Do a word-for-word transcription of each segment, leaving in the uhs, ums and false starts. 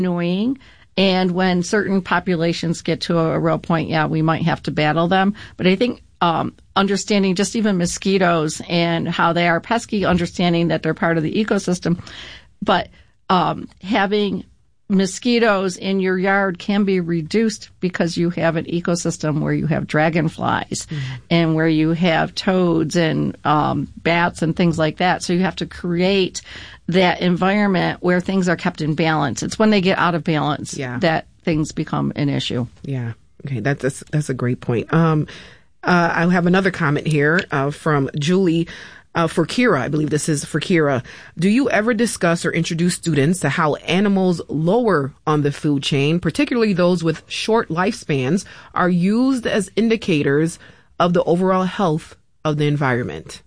annoying. And when certain populations get to a, a real point, yeah, we might have to battle them. But I think um, understanding just even mosquitoes and how they are pesky, understanding that they're part of the ecosystem, but um, having mosquitoes in your yard can be reduced because you have an ecosystem where you have dragonflies mm-hmm. and where you have toads and um, bats and things like that. So you have to create that environment where things are kept in balance. It's when they get out of balance yeah. that things become an issue. Yeah. Okay. That's, that's, that's a great point. Um, uh, I have another comment here uh, from Julie. Uh, for Kira, I believe this is for Kira. Do you ever discuss or introduce students to how animals lower on the food chain, particularly those with short lifespans, are used as indicators of the overall health of the environment?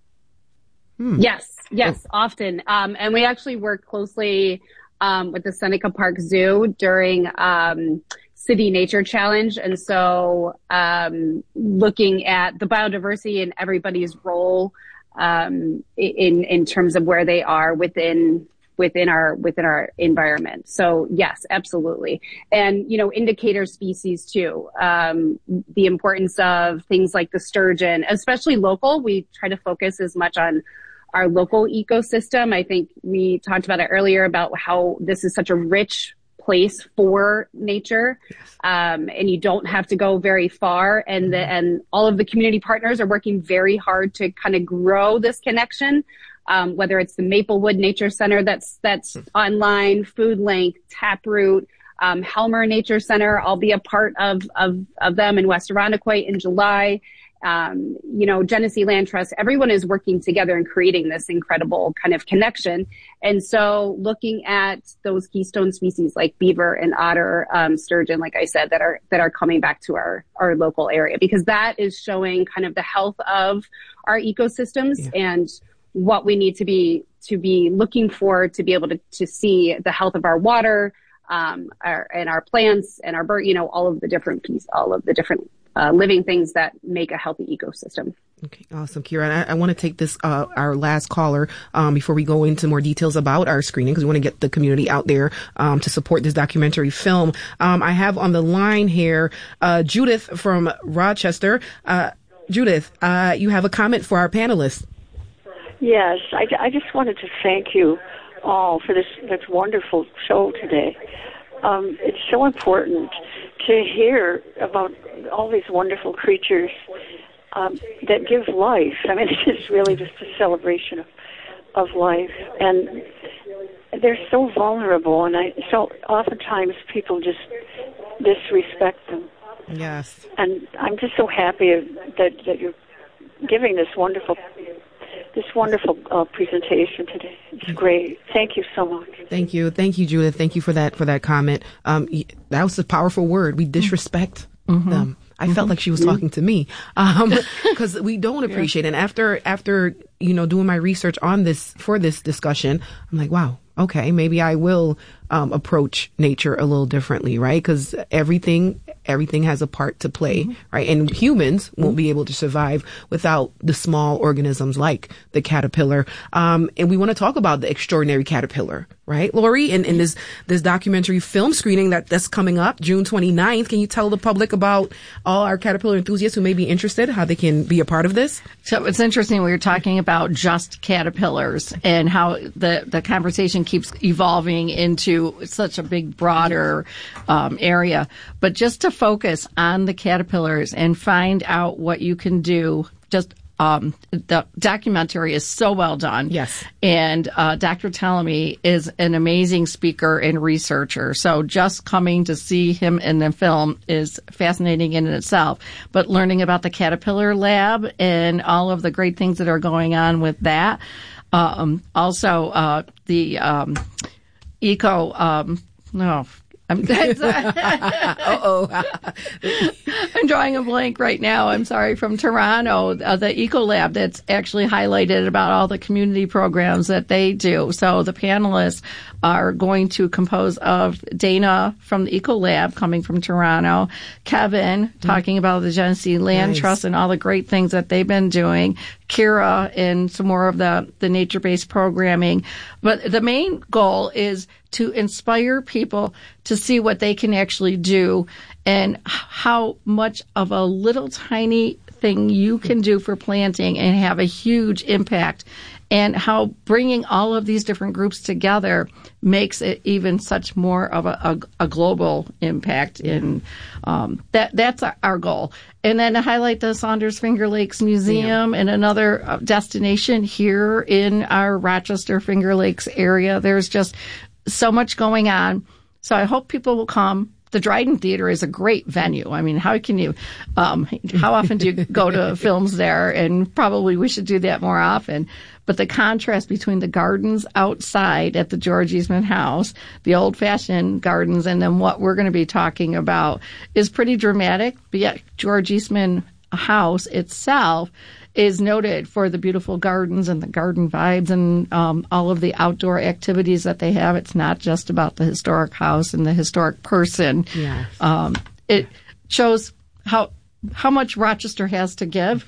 Hmm. Yes, yes, oh. often. Um, and we actually work closely um, with the Seneca Park Zoo during um, City Nature Challenge. And so um, looking at the biodiversity and everybody's role um, in, in terms of where they are within, within our, within our environment. So yes, absolutely. And, you know, indicator species too, um, the importance of things like the sturgeon, especially local. We try to focus as much on our local ecosystem. I think we talked about it earlier about how this is such a rich place for nature. Um, and you don't have to go very far. And the, and all of the community partners are working very hard to kind of grow this connection. Um, whether it's the Maplewood Nature Center that's, that's online, Food Link, Taproot, um, Helmer Nature Center. I'll be a part of, of, of them in West Irondequoit in July. Um, you know, Genesee Land Trust, everyone is working together and creating this incredible kind of connection. And so looking at those keystone species like beaver and otter, um, sturgeon, like I said, that are, that are coming back to our, our local area, because that is showing kind of the health of our ecosystems yeah. and what we need to be, to be looking for to be able to, to see the health of our water, um, our, and our plants and our bird, you know, all of the different pieces, all of the different Uh, living things that make a healthy ecosystem. Okay, awesome, Kira. And I, I want to take this, uh, our last caller, um, before we go into more details about our screening, because we want to get the community out there, um, to support this documentary film. Um, I have on the line here, uh, Judith from Rochester. Uh, Judith, uh, you have a comment for our panelists. Yes, I, I just wanted to thank you all for this, this wonderful show today. Um, it's so important to hear about all these wonderful creatures um, that give life. I mean, it's really just a celebration of, of life. And they're so vulnerable, and I so oftentimes people just disrespect them. Yes. And I'm just so happy that, that you're giving this wonderful this wonderful uh, presentation today. It's great. Thank you so much. Thank you. Thank you, Judith. Thank you for that, for that comment. Um, that was a powerful word. We disrespect mm-hmm. them. I mm-hmm. felt like she was talking to me, um, cause we don't appreciate it. And after, after, you know, doing my research on this, for this discussion, I'm like, wow, okay, maybe I will, um, approach nature a little differently, right? Cause everything, everything has a part to play, mm-hmm. right? And humans won't be able to survive without the small organisms like the caterpillar. Um, and we want to talk about the extraordinary caterpillar, right, Lori? In, in this, this documentary film screening that, that's coming up June twenty-ninth. Can you tell the public about all our caterpillar enthusiasts who may be interested, how they can be a part of this? So it's interesting. We were talking about just caterpillars and how the, the conversation keeps evolving into such a big, broader, um, area. But just to focus on the caterpillars and find out what you can do. Just um, the documentary is so well done. Yes. And uh, Doctor Tellamy is an amazing speaker and researcher. So just coming to see him in the film is fascinating in itself. But learning about the Caterpillar Lab and all of the great things that are going on with that. Um, also, uh, the um, eco, um, no. I'm, Uh-oh. I'm drawing a blank right now. I'm sorry, from Toronto, uh, the Eco Lab that's actually highlighted about all the community programs that they do. So the panelists are going to compose of Dana from the Eco Lab coming from Toronto, Kevin mm-hmm. talking about the Genesee Land nice. Trust and all the great things that they've been doing, Kira and some more of the, the nature-based programming. But the main goal is to inspire people to see what they can actually do and how much of a little tiny thing you can do for planting and have a huge impact, and how bringing all of these different groups together makes it even such more of a, a, a global impact. In um, that that's our goal. And then to highlight the Saunders Finger Lakes Museum yeah. and another destination here in our Rochester Finger Lakes area. There's just so much going on. So I hope people will come. The Dryden Theater is a great venue. I mean, how can you, um, how often do you go to films there? And probably we should do that more often. But the contrast between the gardens outside at the George Eastman House, the old-fashioned gardens, and then what we're going to be talking about is pretty dramatic. But yet George Eastman House itself is noted for the beautiful gardens and the garden vibes and um, all of the outdoor activities that they have. It's not just about the historic house and the historic person. Yes. Um, it shows how how much Rochester has to give.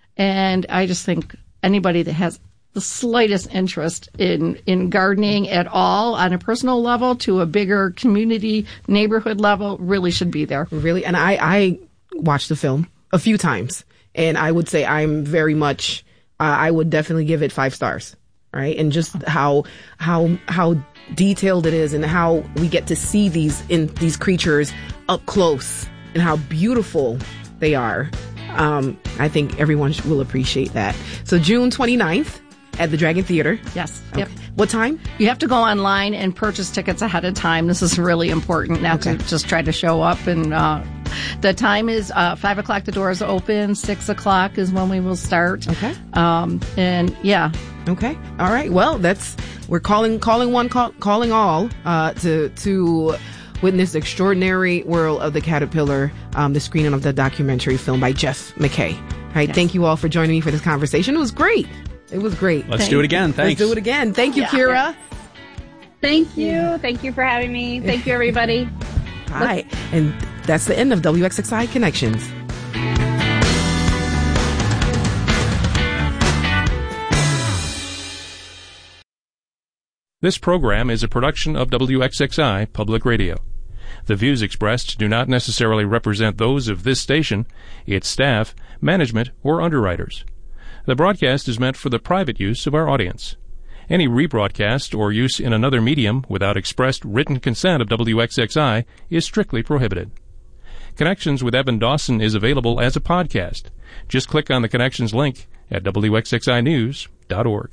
And I just think anybody that has the slightest interest in, in gardening at all on a personal level to a bigger community neighborhood level really should be there. Really? And I, I watched the film a few times. And I would say I'm very much, uh, I would definitely give it five stars, right? And just how, how, how detailed it is and how we get to see these, in these creatures up close and how beautiful they are. Um, I think everyone will appreciate that. So June twenty-ninth at the Dragon Theater. Yes. Okay. Yep. What time? You have to go online and purchase tickets ahead of time. This is really important, not okay. to just try to show up. And uh, the time is uh, five o'clock. The doors open. Six o'clock is when we will start. Okay. Um, and yeah. Okay. All right. Well, that's we're calling calling one call, calling all uh, to to witness the extraordinary world of the caterpillar. Um, the screening of the documentary film by Jeff McKay. All right. Yes. Thank you all for joining me for this conversation. It was great. It was great. Let's Thanks. do it again. Thanks. Let's do it again. Thank you, yeah. Kira. Thank you. Thank you for having me. Thank you, everybody. All right. And that's the end of W X X I Connections. This program is a production of W X X I Public Radio. The views expressed do not necessarily represent those of this station, its staff, management, or underwriters. The broadcast is meant for the private use of our audience. Any rebroadcast or use in another medium without expressed written consent of W X X I is strictly prohibited. Connections with Evan Dawson is available as a podcast. Just click on the Connections link at W X X I news dot org.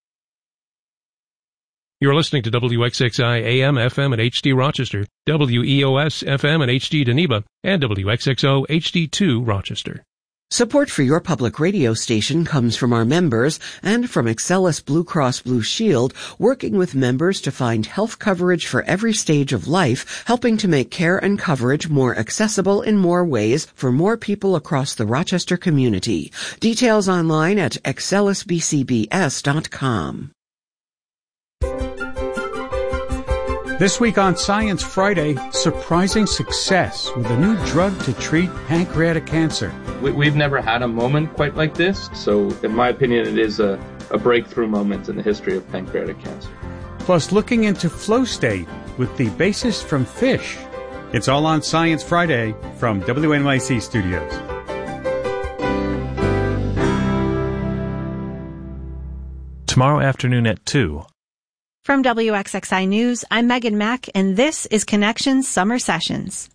You're listening to W X X I A M, F M, and H D Rochester, W E O S, F M, and H D Geneva, and W X X O, H D two Rochester. Support for your public radio station comes from our members and from Excellus Blue Cross Blue Shield, working with members to find health coverage for every stage of life, helping to make care and coverage more accessible in more ways for more people across the Rochester community. Details online at excellus b c b s dot com. This week on Science Friday, surprising success with a new drug to treat pancreatic cancer. We've never had a moment quite like this, so in my opinion, it is a, a breakthrough moment in the history of pancreatic cancer. Plus, looking into flow state with the bassist from Fish. It's all on Science Friday from W N Y C Studios. Tomorrow afternoon at two. From W X X I News, I'm Megan Mack, and this is Connections Summer Sessions.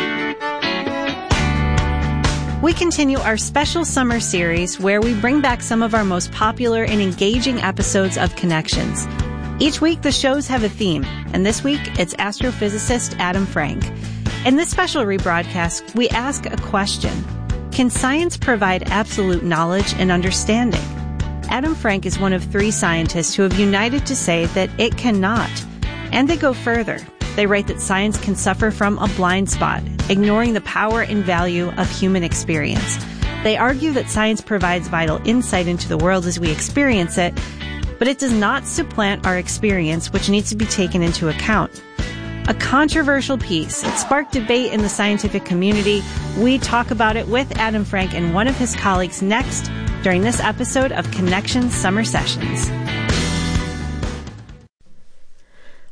We continue our special summer series where we bring back some of our most popular and engaging episodes of Connections. Each week, the shows have a theme, and this week, it's astrophysicist Adam Frank. In this special rebroadcast, we ask a question. Can science provide absolute knowledge and understanding? Adam Frank is one of three scientists who have united to say that it cannot. And they go further. They write that science can suffer from a blind spot, ignoring the power and value of human experience. They argue that science provides vital insight into the world as we experience it, but it does not supplant our experience, which needs to be taken into account. A controversial piece. It sparked debate in the scientific community. We talk about it with Adam Frank and one of his colleagues next during this episode of Connections Summer Sessions.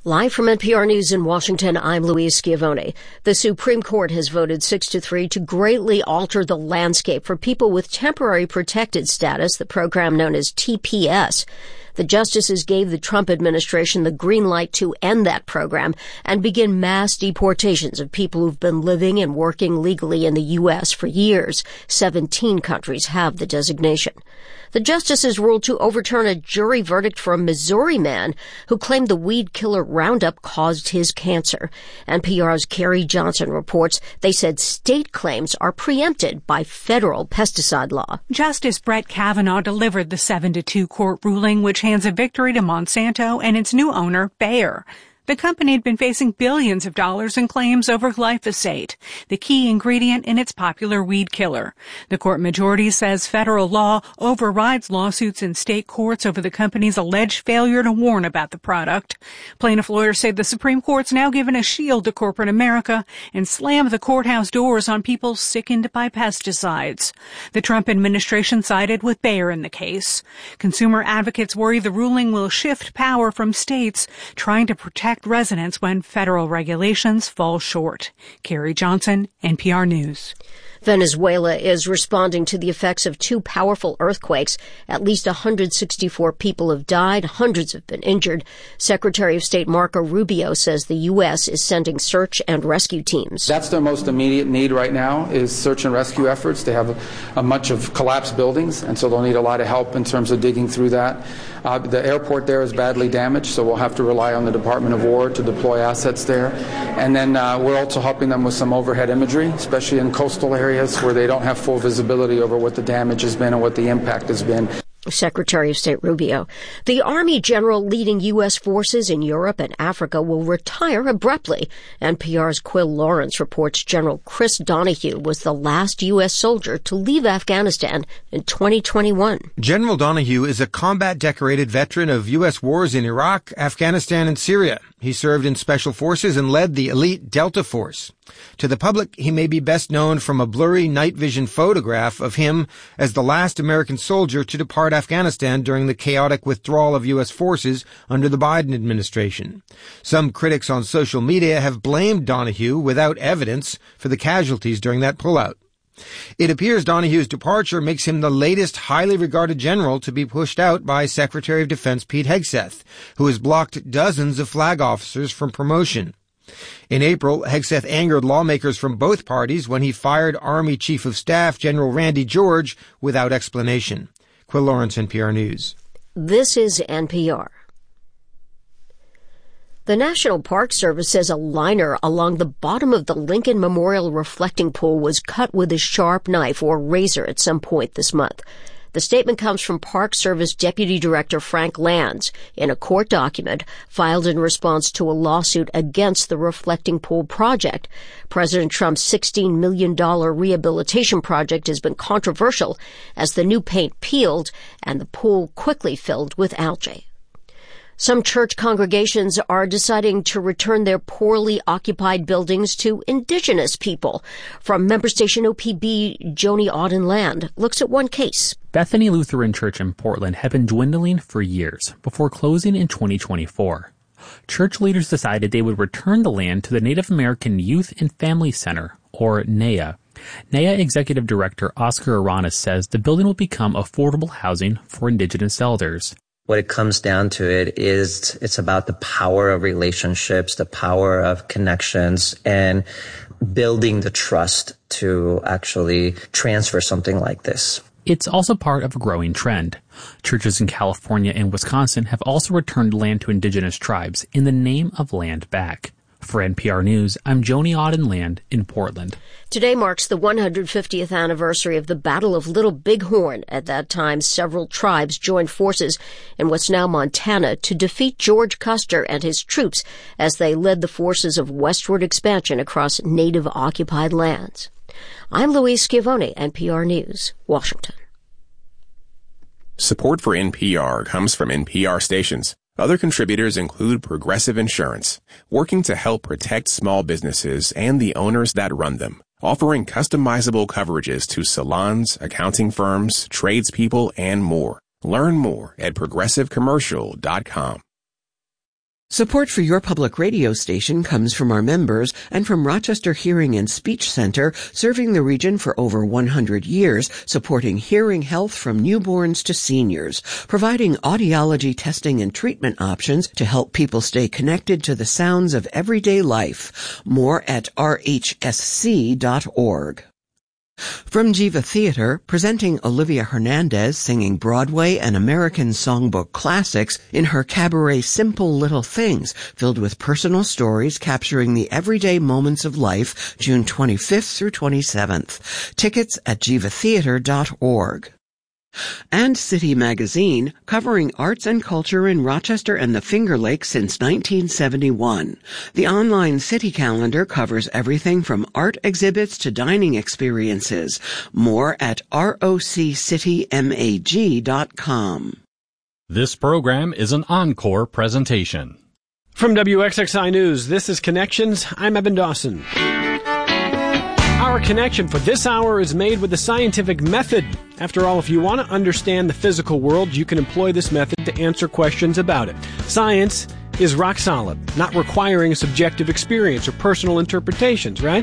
Live from N P R News in Washington, I'm Louise Schiavone. The Supreme Court has voted six to three to greatly alter the landscape for people with temporary protected status, the program known as T P S. The justices gave the Trump administration the green light to end that program and begin mass deportations of people who've been living and working legally in the U S for years. Seventeen countries have the designation. The justices ruled to overturn a jury verdict for a Missouri man who claimed the weed killer Roundup caused his cancer. N P R's Carrie Johnson reports they said state claims are preempted by federal pesticide law. Justice Brett Kavanaugh delivered the seven to two court ruling, which hands a victory to Monsanto and its new owner, Bayer. The company had been facing billions of dollars in claims over glyphosate, the key ingredient in its popular weed killer. The court majority says federal law overrides lawsuits in state courts over the company's alleged failure to warn about the product. Plaintiff lawyers say the Supreme Court's now given a shield to corporate America and slammed the courthouse doors on people sickened by pesticides. The Trump administration sided with Bayer in the case. Consumer advocates worry the ruling will shift power from states trying to protect residents when federal regulations fall short. Carrie Johnson, N P R News. Venezuela is responding to the effects of two powerful earthquakes. At least one hundred sixty-four people have died. Hundreds have been injured. Secretary of State Marco Rubio says the U S is sending search and rescue teams. That's their most immediate need right now is search and rescue efforts. They have a, a much of collapsed buildings, and so they'll need a lot of help in terms of digging through that. Uh, the airport there is badly damaged, so we'll have to rely on the Department of War to deploy assets there. And then uh, we're also helping them with some overhead imagery, especially in coastal areas where they don't have full visibility over what the damage has been and what the impact has been. Secretary of State Rubio. The Army general leading U S forces in Europe and Africa will retire abruptly. N P R's Quill Lawrence reports General Chris Donahue was the last U S soldier to leave Afghanistan in twenty twenty-one. General Donahue is a combat-decorated veteran of U S wars in Iraq, Afghanistan, and Syria. He served in special forces and led the elite Delta Force. To the public, he may be best known from a blurry night vision photograph of him as the last American soldier to depart Afghanistan during the chaotic withdrawal of U S forces under the Biden administration. Some critics on social media have blamed Donahue without evidence for the casualties during that pullout. It appears Donahue's departure makes him the latest highly regarded general to be pushed out by Secretary of Defense Pete Hegseth, who has blocked dozens of flag officers from promotion. In April, Hegseth angered lawmakers from both parties when he fired Army Chief of Staff General Randy George without explanation. Quill Lawrence, N P R News. This is N P R. The National Park Service says a liner along the bottom of the Lincoln Memorial reflecting pool was cut with a sharp knife or razor at some point this month. The statement comes from Park Service Deputy Director Frank Lands in a court document filed in response to a lawsuit against the Reflecting Pool project. President Trump's sixteen million dollars rehabilitation project has been controversial as the new paint peeled and the pool quickly filled with algae. Some church congregations are deciding to return their poorly occupied buildings to indigenous people. From member station O P B, Joni Auden-Land looks at one case. Bethany Lutheran Church in Portland had been dwindling for years before closing in twenty twenty-four. Church leaders decided they would return the land to the Native American Youth and Family Center, or N A Y A. N A Y A Executive Director Oscar Aranas says the building will become affordable housing for indigenous elders. What it comes down to it is it's about the power of relationships, the power of connections, and building the trust to actually transfer something like this. It's also part of a growing trend. Churches in California and Wisconsin have also returned land to indigenous tribes in the name of land back. For N P R News, I'm Joni Auden-Land in Portland. Today marks the one hundred fiftieth anniversary of the Battle of Little Bighorn. At that time, several tribes joined forces in what's now Montana to defeat George Custer and his troops as they led the forces of westward expansion across native-occupied lands. I'm Louise Schiavone, N P R News, Washington. Support for N P R comes from N P R stations. Other contributors include Progressive Insurance, working to help protect small businesses and the owners that run them, offering customizable coverages to salons, accounting firms, tradespeople, and more. Learn more at progressive commercial dot com. Support for your public radio station comes from our members and from Rochester Hearing and Speech Center, serving the region for over one hundred years, supporting hearing health from newborns to seniors, providing audiology testing and treatment options to help people stay connected to the sounds of everyday life. More at r h s c dot org. From Jiva Theater, presenting Olivia Hernandez singing Broadway and American songbook classics in her cabaret Simple Little Things, filled with personal stories capturing the everyday moments of life, June twenty-fifth through twenty-seventh. Tickets at jiva theater dot org. And City Magazine, covering arts and culture in Rochester and the Finger Lakes since nineteen seventy-one. The online city calendar covers everything from art exhibits to dining experiences. More at r o c city mag dot com. This program is an encore presentation. From W X X I News, this is Connections. I'm Evan Dawson. Our connection for this hour is made with the scientific method. After all, if you want to understand the physical world, you can employ this method to answer questions about it. Science is rock solid, not requiring subjective experience or personal interpretations, right?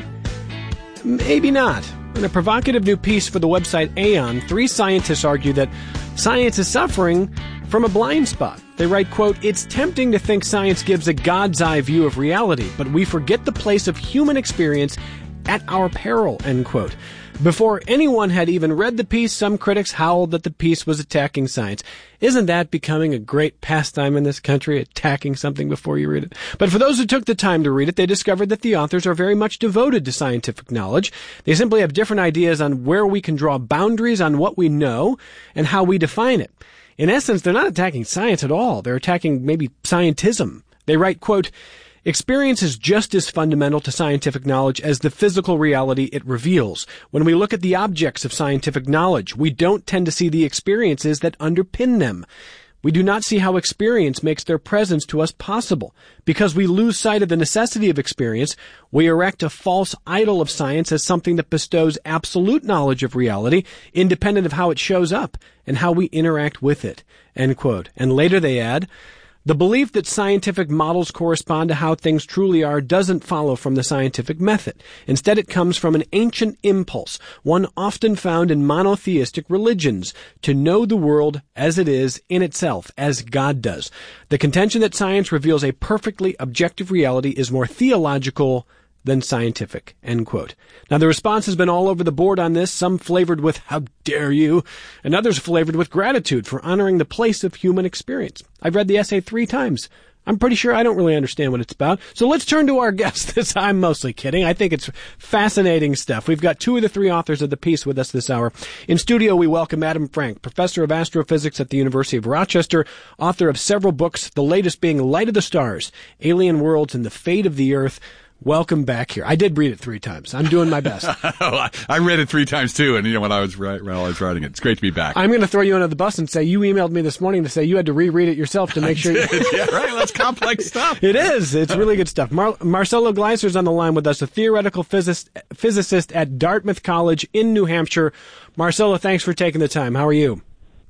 Maybe not. In a provocative new piece for the website Aeon, three scientists argue that science is suffering from a blind spot. They write, quote, "It's tempting to think science gives a God's eye view of reality, but we forget the place of human experience at our peril," end quote. Before anyone had even read the piece, some critics howled that the piece was attacking science. Isn't that becoming a great pastime in this country, attacking something before you read it? But for those who took the time to read it, they discovered that the authors are very much devoted to scientific knowledge. They simply have different ideas on where we can draw boundaries on what we know and how we define it. In essence, they're not attacking science at all. They're attacking maybe scientism. They write, quote, "Experience is just as fundamental to scientific knowledge as the physical reality it reveals. When we look at the objects of scientific knowledge, we don't tend to see the experiences that underpin them. We do not see how experience makes their presence to us possible. Because we lose sight of the necessity of experience, we erect a false idol of science as something that bestows absolute knowledge of reality, independent of how it shows up and how we interact with it," end quote. And later they add, "The belief that scientific models correspond to how things truly are doesn't follow from the scientific method. Instead, it comes from an ancient impulse, one often found in monotheistic religions, to know the world as it is in itself, as God does. The contention that science reveals a perfectly objective reality is more theological than scientific," end quote. Now, the response has been all over the board on this, some flavored with "how dare you," and others flavored with gratitude for honoring the place of human experience. I've read the essay three times. I'm pretty sure I don't really understand what it's about. So let's turn to our guest. This, I'm mostly kidding. I think it's fascinating stuff. We've got two of the three authors of the piece with us this hour. In studio, we welcome Adam Frank, professor of astrophysics at the University of Rochester, author of several books, the latest being Light of the Stars, Alien Worlds, and the Fate of the Earth. Welcome back here. I did read it three times. I'm doing my best. oh, I read it three times too, and you know when I was right, while I was writing it, it's great to be back. I'm going to throw you under the bus and say you emailed me this morning to say you had to reread it yourself to make I sure. Did. You... yeah, right. That's complex stuff. It is. It's really good stuff. Mar- Marcelo Gleiser's on the line with us, a theoretical physicist, physicist at Dartmouth College in New Hampshire. Marcelo, thanks for taking the time. How are you?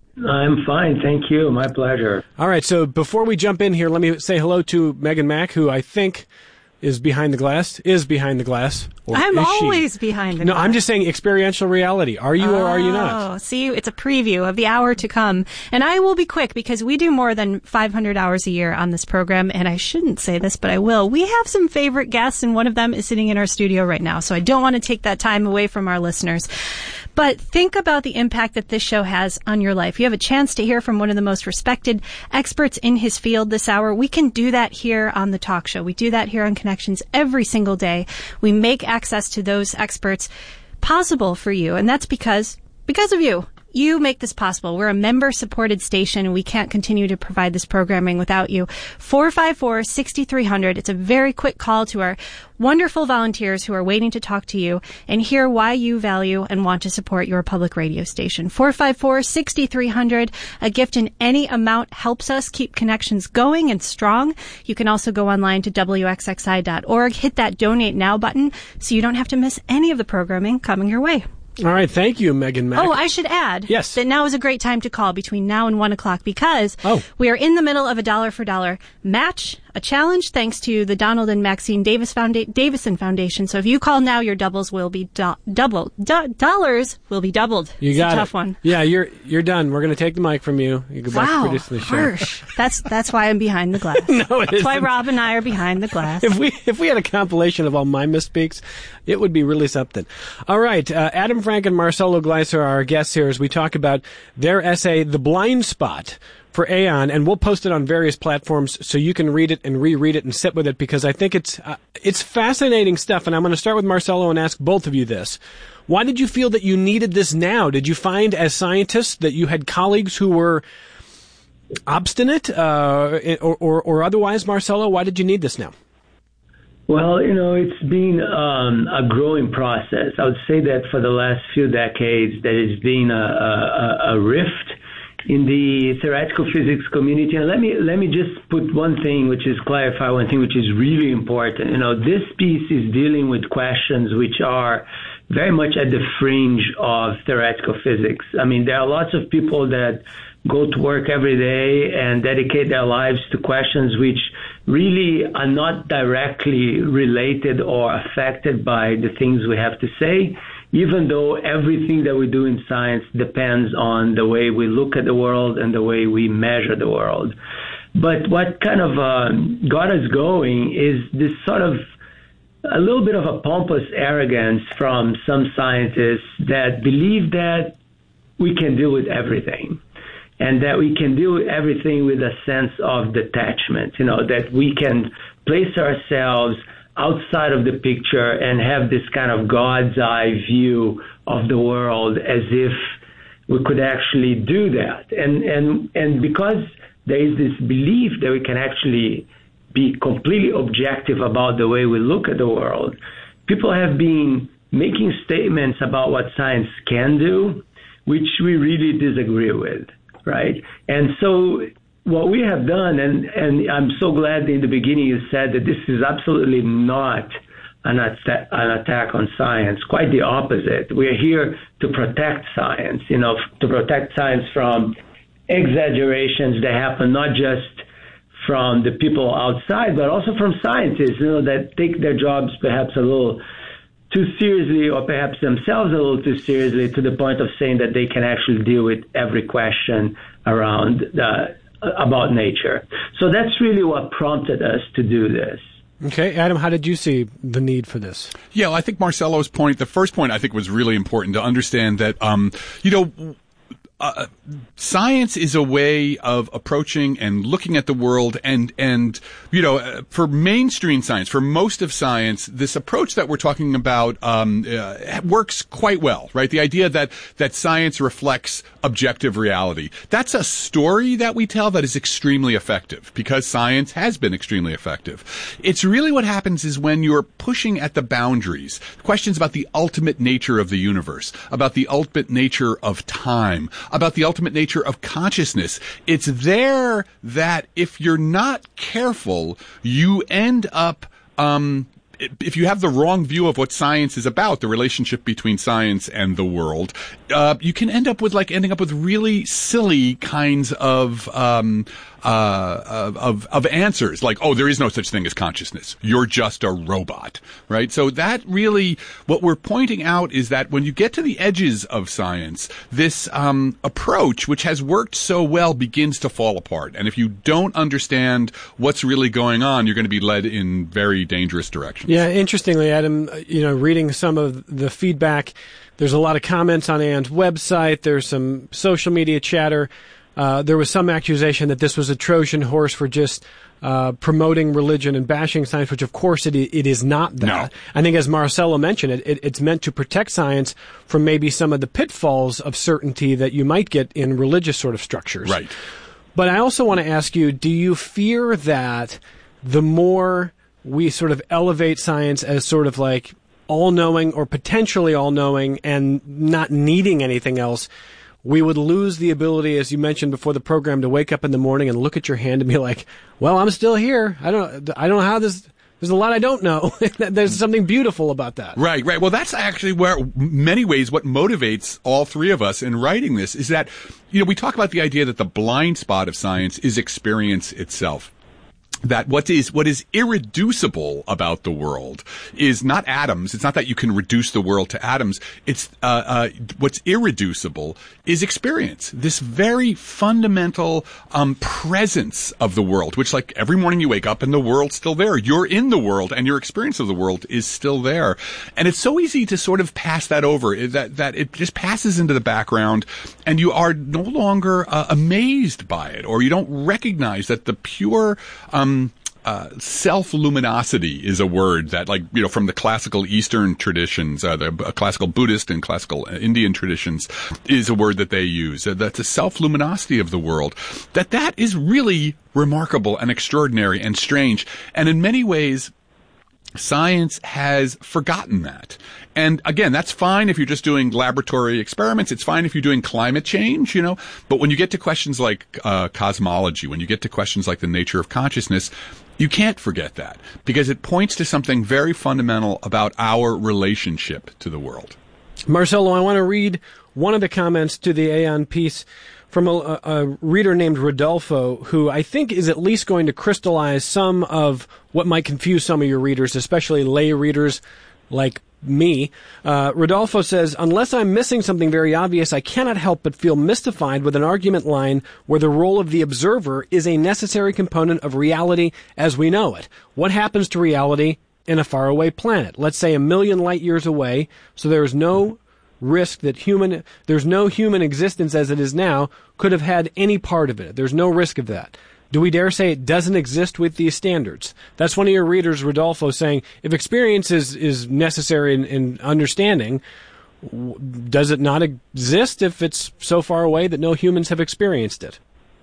I'm fine, thank you. My pleasure. All right. So before we jump in here, let me say hello to Megan Mack, who I think is behind the glass, is behind the glass. Or I'm is always she? behind the no, glass. No, I'm just saying experiential reality. Are you oh, or are you not? Oh, see, it's a preview of the hour to come. And I will be quick because we do more than five hundred hours a year on this program. And I shouldn't say this, but I will. We have some favorite guests, and one of them is sitting in our studio right now. So I don't want to take that time away from our listeners. But think about the impact that this show has on your life. You have a chance to hear from one of the most respected experts in his field this hour. We can do that here on the talk show. We do that here on Connections every single day. We make access to those experts possible for you. And that's because, because of you. You make this possible. We're a member-supported station, and we can't continue to provide this programming without you. four five four, six three zero zero. It's a very quick call to our wonderful volunteers who are waiting to talk to you and hear why you value and want to support your public radio station. four five four, six three zero zero. A gift in any amount helps us keep Connections going and strong. You can also go online to W X X I dot org, hit that Donate Now button so you don't have to miss any of the programming coming your way. All right. Thank you, Megan Mack. Oh, I should add yes. that now is a great time to call between now and one o'clock because oh. we are in the middle of a dollar for dollar match a challenge thanks to the Donald and Maxine Davis Founda- Davison Foundation. So if you call now, your doubles will be do- doubled. Do- dollars will be doubled. You it's got a tough it. one. Yeah, you're you're done. We're going to take the mic from you. You go back Wow, to producing the show. harsh. That's that's why I'm behind the glass. No, it That's why isn't. Rob and I are behind the glass. If we if we had a compilation of all my misspeaks, it would be really something. All right, uh, Adam Frank and Marcelo Gleiser are our guests here as we talk about their essay, The Blind Spot, for Aeon, and we'll post it on various platforms so you can read it and reread it and sit with it, because I think it's uh, it's fascinating stuff. And I'm going to start with Marcelo and ask both of you this. Why did you feel that you needed this now? Did you find as scientists that you had colleagues who were obstinate uh, or, or, or otherwise? Marcelo, why did you need this now? Well, you know, it's been um, a growing process. I would say that for the last few decades, there has been a, a, a rift in the theoretical physics community. And let me let me just put one thing, which is clarify one thing, which is really important. You know, this piece is dealing with questions which are very much at the fringe of theoretical physics. I mean, there are lots of people that go to work every day and dedicate their lives to questions which really are not directly related or affected by the things we have to say, even though everything that we do in science depends on the way we look at the world and the way we measure the world. But what kind of uh, got us going is this sort of a little bit of a pompous arrogance from some scientists that believe that we can deal with everything, and that we can do everything with a sense of detachment, you know, that we can place ourselves outside of the picture and have this kind of God's eye view of the world as if we could actually do that. And, and, and because there is this belief that we can actually be completely objective about the way we look at the world, people have been making statements about what science can do, which we really disagree with. Right. And so what we have done, and, and I'm so glad in the beginning you said that this is absolutely not an, atta- an attack on science, quite the opposite. We're here to protect science, you know, to protect science from exaggerations that happen not just from the people outside, but also from scientists, you know, that take their jobs perhaps a little too seriously, or perhaps themselves a little too seriously, to the point of saying that they can actually deal with every question around uh, about nature. So that's really what prompted us to do this. Okay, Adam, how did you see the need for this? Yeah, well, I think Marcelo's point, the first point I think was really important to understand that, um, you know, Uh, science is a way of approaching and looking at the world, and, and, you know, uh, for mainstream science, for most of science, this approach that we're talking about, um, uh, works quite well, right? The idea that, that science reflects objective reality. That's a story that we tell that is extremely effective, because science has been extremely effective. It's really what happens is when you're pushing at the boundaries, questions about the ultimate nature of the universe, about the ultimate nature of time, about the ultimate nature of consciousness. It's there that if you're not careful, you end up, um, if you have the wrong view of what science is about, the relationship between science and the world, uh, you can end up with like ending up with really silly kinds of, um, uh, of, of answers, like, oh, there is no such thing as consciousness. You're just a robot, right? So that really, what we're pointing out is that when you get to the edges of science, this, um, approach, which has worked so well, begins to fall apart. And if you don't understand what's really going on, you're going to be led in very dangerous directions. Yeah, interestingly, Adam, you know, reading some of the feedback, there's a lot of comments on Aeon's website. There's some social media chatter. Uh, there was some accusation that this was a Trojan horse for just uh, promoting religion and bashing science, which of course it, it is not that. No. I think, as Marcelo mentioned, it, it, it's meant to protect science from maybe some of the pitfalls of certainty that you might get in religious sort of structures. Right. But I also want to ask you, do you fear that the more we sort of elevate science as sort of like all-knowing or potentially all-knowing and not needing anything else, we would lose the ability, as you mentioned before the program, to wake up in the morning and look at your hand and be like, well, I'm still here. I don't, I don't know how this, there's a lot I don't know. There's something beautiful about that. Right, right. Well, that's actually where, many ways, what motivates all three of us in writing this is that, you know, we talk about the idea that the blind spot of science is experience itself. that what is what is irreducible about the world is not atoms. It's not that you can reduce the world to atoms. It's uh, uh, what's irreducible is experience. This very fundamental um, presence of the world, which, like, every morning you wake up and the world's still there. You're in the world, and your experience of the world is still there. And it's so easy to sort of pass that over. That that it just passes into the background, and you are no longer uh, amazed by it, or you don't recognize that the pure um, Um, uh, self-luminosity is a word that, like, you know, from the classical Eastern traditions, uh, the uh, classical Buddhist and classical Indian traditions, is a word that they use. Uh, that's the self-luminosity of the world. That that is really remarkable and extraordinary and strange. And in many ways, science has forgotten that. And again, that's fine if you're just doing laboratory experiments. It's fine if you're doing climate change, you know. But when you get to questions like uh, cosmology, when you get to questions like the nature of consciousness, you can't forget that, because it points to something very fundamental about our relationship to the world. Marcelo, I want to read one of the comments to the Aeon piece from a, a reader named Rodolfo, who I think is at least going to crystallize some of what might confuse some of your readers, especially lay readers like me. Uh, Rodolfo says, unless I'm missing something very obvious, I cannot help but feel mystified with an argument line where the role of the observer is a necessary component of reality as we know it. What happens to reality in a faraway planet? Let's say a million light years away, so there is no risk that human, there's no human existence as it is now could have had any part of it. There's no risk of that. Do we dare say it doesn't exist with these standards? That's one of your readers, Rodolfo, saying if experience is, is necessary in, in understanding, does it not exist if it's so far away that no humans have experienced it?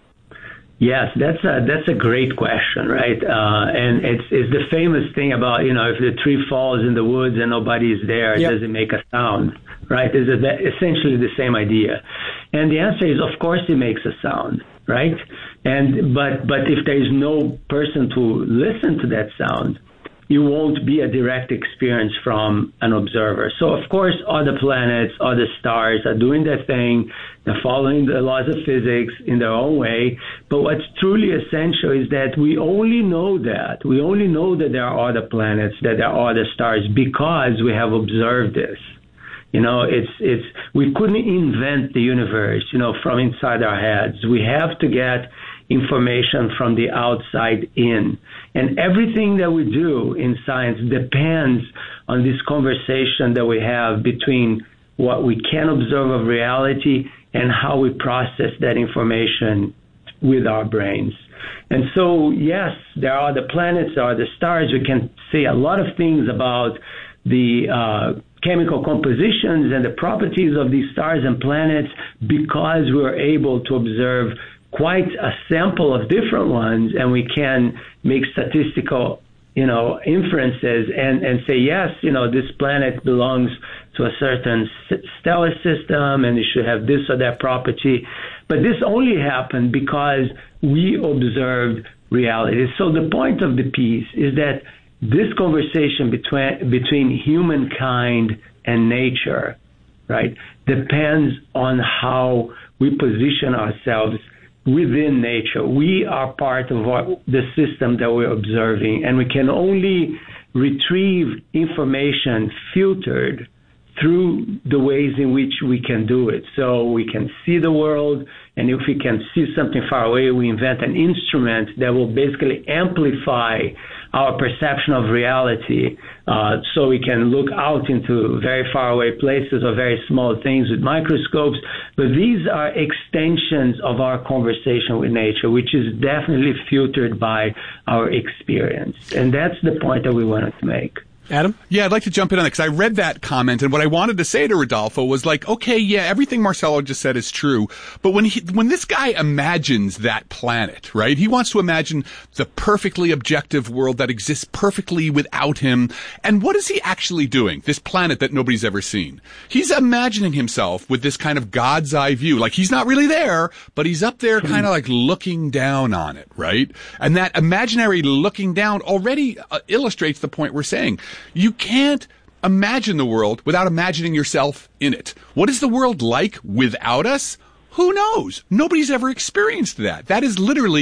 Yes, that's a that's a great question, right? Uh, and it's it's the famous thing about, you know, if the tree falls in the woods and nobody is there, yep. Does it make a sound, right? It's essentially the same idea. And the answer is, of course, it makes a sound, right? And but but if there is no person to listen to that sound, you won't be a direct experience from an observer. So, of course, other planets, other stars are doing their thing. They're following the laws of physics in their own way. But what's truly essential is that we only know that. We only know that there are other planets, that there are other stars, because we have observed this. You know, it's it's we couldn't invent the universe, you know, from inside our heads. We have to get information from the outside in. And everything that we do in science depends on this conversation that we have between what we can observe of reality and how we process that information with our brains. And so, yes, there are the planets, there are the stars. We can say a lot of things about the uh, chemical compositions and the properties of these stars and planets because we're able to observe quite a sample of different ones, and we can make statistical, you know, inferences and, and say, yes, you know, this planet belongs to a certain stellar system and it should have this or that property. But this only happened because we observed reality. So the point of the piece is that this conversation between between humankind and nature, right, depends on how we position ourselves within nature. We are part of what, the system that we're observing, and we can only retrieve information filtered through the ways in which we can do it. So we can see the world, and if we can see something far away, we invent an instrument that will basically amplify our perception of reality, uh, so we can look out into very far away places or very small things with microscopes. But these are extensions of our conversation with nature, which is definitely filtered by our experience. And that's the point that we wanted to make. Adam? Yeah, I'd like to jump in on that because I read that comment, and what I wanted to say to Rodolfo was like, okay, yeah, everything Marcelo just said is true, but when he, when this guy imagines that planet, right, he wants to imagine the perfectly objective world that exists perfectly without him, and what is he actually doing, this planet that nobody's ever seen? He's imagining himself with this kind of God's eye view, like he's not really there, but he's up there kind of like looking down on it, right? And that imaginary looking down already uh, illustrates the point we're saying. You can't imagine the world without imagining yourself in it. What is the world like without us? Who knows? Nobody's ever experienced that. That is literally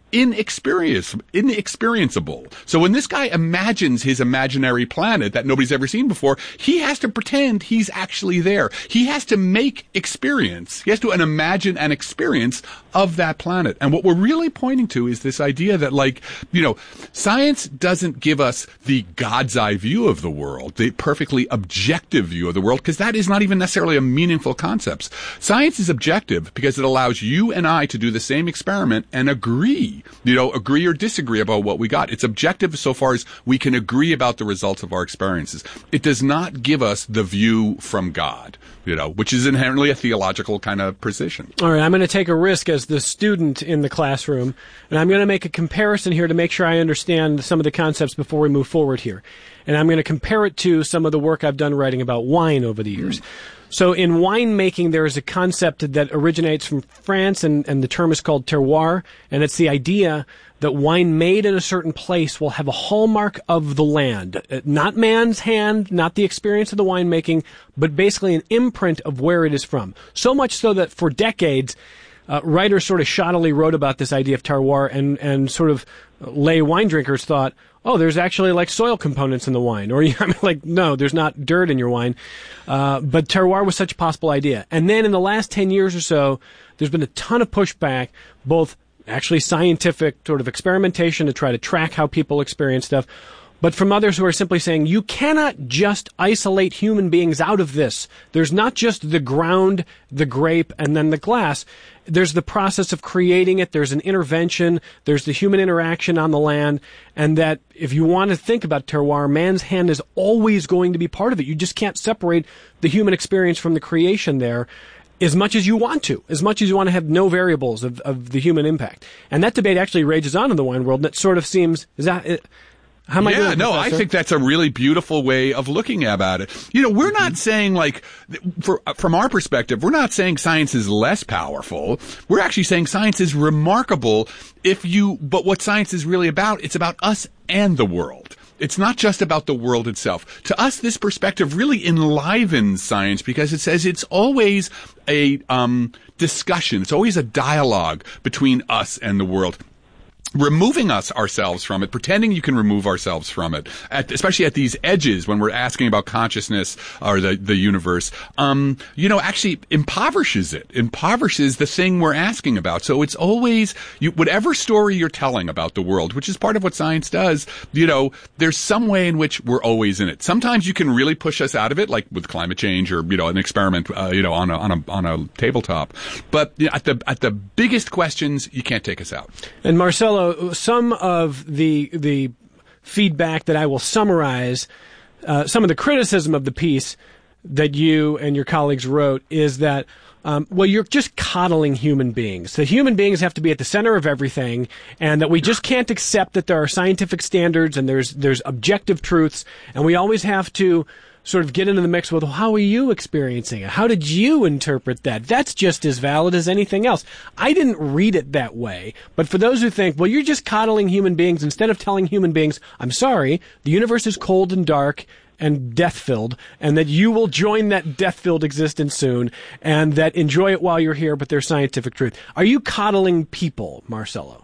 inexperience, inexperienceable. So when this guy imagines his imaginary planet that nobody's ever seen before, he has to pretend he's actually there. He has to make experience. He has to imagine an experience of that planet. And what we're really pointing to is this idea that, like, you know, science doesn't give us the God's eye view of the world, the perfectly objective view of the world, because that is not even necessarily a meaningful concept. Science is objective because it allows you and I to do the same experiment and agree. You know, agree or disagree about what we got. It's objective so far as we can agree about the results of our experiences. It does not give us the view from God, you know, which is inherently a theological kind of position. All right, I'm going to take a risk as the student in the classroom, and I'm going to make a comparison here to make sure I understand some of the concepts before we move forward here. And I'm going to compare it to some of the work I've done writing about wine over the years. Mm. So in winemaking, there is a concept that originates from France, and, and the term is called terroir, and it's the idea that wine made in a certain place will have a hallmark of the land. Not man's hand, not the experience of the winemaking, but basically an imprint of where it is from. So much so that for decades, uh, writers sort of shoddily wrote about this idea of terroir, and, and sort of lay wine drinkers thought, oh, there's actually like soil components in the wine. Or I mean, like, no, there's not dirt in your wine. Uh, but terroir was such a possible idea. And then in the last ten years or so, there's been a ton of pushback, both actually scientific sort of experimentation to try to track how people experience stuff, but from others who are simply saying, you cannot just isolate human beings out of this. There's not just the ground, the grape, and then the glass. There's the process of creating it. There's an intervention. There's the human interaction on the land. And that if you want to think about terroir, man's hand is always going to be part of it. You just can't separate the human experience from the creation there as much as you want to, as much as you want to have no variables of, of the human impact. And that debate actually rages on in the wine world, and it sort of seems, is that... It, How am I yeah, doing, no, Professor? I think that's a really beautiful way of looking about it. You know, we're not saying like, for, from our perspective, we're not saying science is less powerful. We're actually saying science is remarkable if you, but what science is really about, it's about us and the world. It's not just about the world itself. To us, this perspective really enlivens science because it says it's always a um, discussion. It's always a dialogue between us and the world. Removing us ourselves from it, pretending you can remove ourselves from it, at, especially at these edges when we're asking about consciousness or the, the universe, um, you know, actually impoverishes it, impoverishes the thing we're asking about. So it's always, you, whatever story you're telling about the world, which is part of what science does, you know, there's some way in which we're always in it. Sometimes you can really push us out of it, like with climate change or, you know, an experiment, uh, you know, on a, on a, on a tabletop. But you know, at the, at the biggest questions, you can't take us out. And Marcelo, some of the the feedback that I will summarize, uh, some of the criticism of the piece that you and your colleagues wrote is that, um, well, you're just coddling human beings. The human beings have to be at the center of everything, and that we just can't accept that there are scientific standards and there's there's objective truths, and we always have to sort of get into the mix with, well, how are you experiencing it? How did you interpret that? That's just as valid as anything else. I didn't read it that way. But for those who think, well, you're just coddling human beings, instead of telling human beings, I'm sorry, the universe is cold and dark and death-filled, and that you will join that death-filled existence soon, and that enjoy it while you're here, but there's scientific truth. Are you coddling people, Marcelo?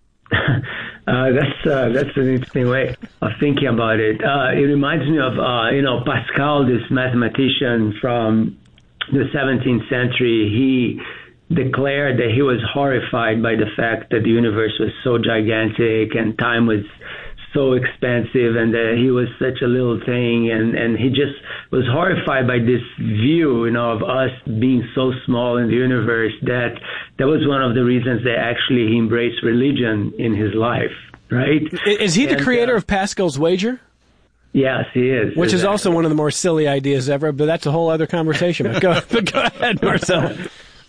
Uh, that's uh, that's an interesting way of thinking about it. Uh, it reminds me of uh, you know Pascal, this mathematician from the seventeenth century. He declared that he was horrified by the fact that the universe was so gigantic and time was so expansive, and that he was such a little thing, and, and he just was horrified by this view, you know, of us being so small in the universe, that that was one of the reasons that actually he embraced religion in his life, right? Is he the and, creator uh, of Pascal's wager? Yes, he is. Which exactly. is also one of the more silly ideas ever, but that's a whole other conversation. But go, but go ahead, Marcelo.